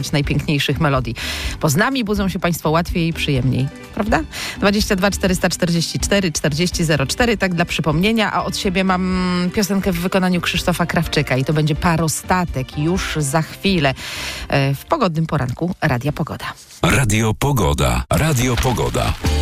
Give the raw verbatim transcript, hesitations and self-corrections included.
najpiękniejszych melodii. Bo z nami budzą się Państwo łatwiej i przyjemniej, prawda? dwadzieścia dwa czterysta czterdzieści cztery czterdzieści zero cztery, tak dla przypomnienia, a od siebie mam piosenkę w wykonaniu Krzysztofa Krawczyka i to będzie Parostatek już za chwilę w pogodnym poranku Radia Pogoda. Radio Pogoda. Radio Pogoda.